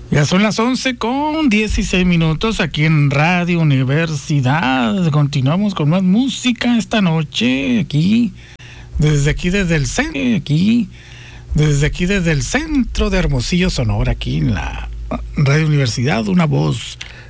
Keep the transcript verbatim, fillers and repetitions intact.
Ya son las once con dieciséis minutos aquí en Radio Universidad. Continuamos con más música esta noche, aquí, desde aquí, desde el centro, aquí, desde aquí, desde el centro de Hermosillo, Sonora, aquí en la Radio Universidad, una voz